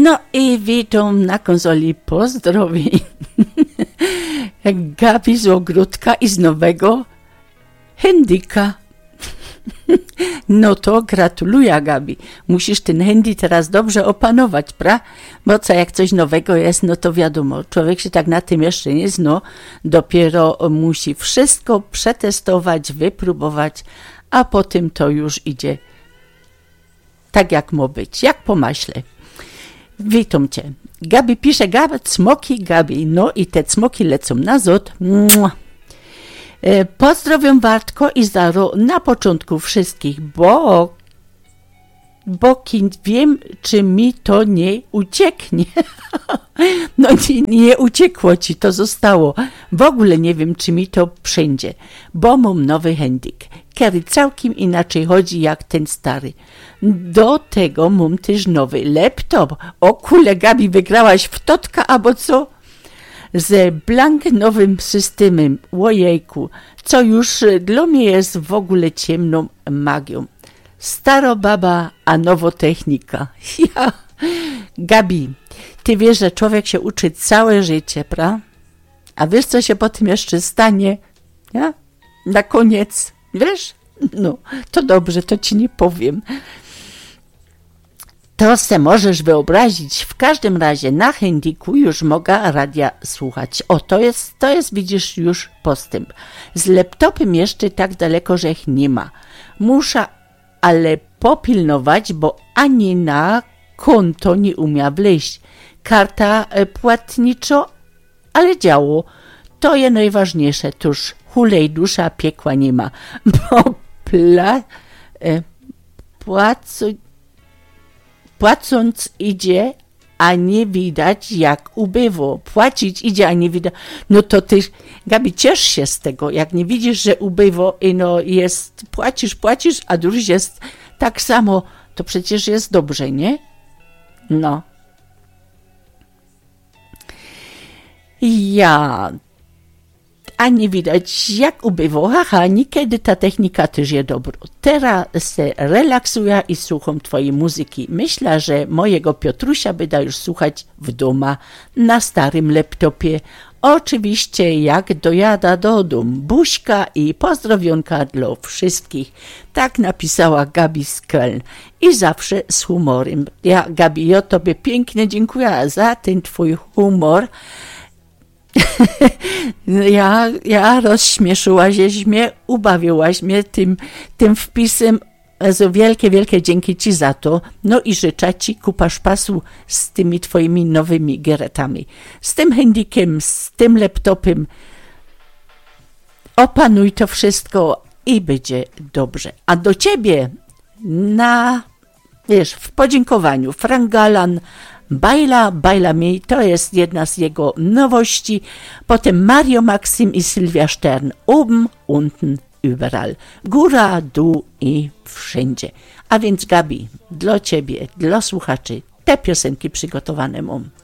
No i witam na konsoli pozdrowień. Gabi z ogródka i z nowego handika. No to gratuluję, Gabi. Musisz ten handy teraz dobrze opanować, Bo co, jak coś nowego jest, no to wiadomo, człowiek się tak na tym jeszcze nie zna, dopiero musi wszystko przetestować, wypróbować, a potem to już idzie tak jak ma być, jak po maśle. Witam cię. Gabi pisze, cmoki Gabi, no i te cmoki lecą na zot. Pozdrowiam Bartko i Zaro na początku wszystkich, bo wiem, czy mi to nie ucieknie. No nie uciekło ci, to zostało. W ogóle nie wiem, czy mi to przyjdzie, bo mam nowy handyk, który całkiem inaczej chodzi jak ten stary. Do tego mam też nowy laptop. O kule, Gabi, wygrałaś w totka, albo co? Z blank nowym systemem, ojejku, co już dla mnie jest w ogóle ciemną magią. Starobaba, a nowotechnika. Ja. Gabi, ty wiesz, że człowiek się uczy całe życie, A wiesz, co się potem jeszcze stanie? Ja? Na koniec, wiesz? No, to dobrze, to ci nie powiem. To se możesz wyobrazić. W każdym razie na handyku już mogę radia słuchać. O, to jest, widzisz, już postęp. Z laptopem jeszcze tak daleko, że ich nie ma. Muszę ale popilnować, bo ani na konto nie umia wleźć. Karta płatniczo, ale działo. To jest najważniejsze. Tuż hulej dusza, piekła nie ma. Bo płacąc idzie, a nie widać jak ubyło. Płacić idzie, a nie widać. No to ty, Gabi, ciesz się z tego. Jak nie widzisz, że ubyło i no jest, płacisz, a drugi jest tak samo, to przecież jest dobrze, nie? No. Ja... A nie widać jak ubyło. Haha, niekiedy ta technika też jest dobro. Teraz se relaksuję i słucham twojej muzyki. Myślę, że mojego Piotrusia byda już słuchać w domu na starym laptopie. Oczywiście jak dojada do domu. Buźka i pozdrowionka dla wszystkich. Tak napisała Gabi z Köln. I zawsze z humorem. Ja, Gabi, ja tobie pięknie dziękuję za ten twój humor. Ja rozśmieszyłaś mnie, ubawiłaś mnie tym wpisem. Also wielkie dzięki ci za to. No i życzę ci kupa szpasu z tymi twoimi nowymi geretami. Z tym handykiem, z tym laptopem. Opanuj to wszystko i będzie dobrze. A do ciebie w podziękowaniu Frank Galan, Baila mi, to jest jedna z jego nowości. Potem Mario Maxim i Sylwia Stern. Oben, unten, überall. Góra, dół i wszędzie. A więc Gabi, dla ciebie, dla słuchaczy, te piosenki przygotowane mam.